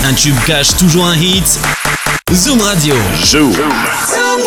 Un tube cache toujours un hit. Zoom Radio. Zoom.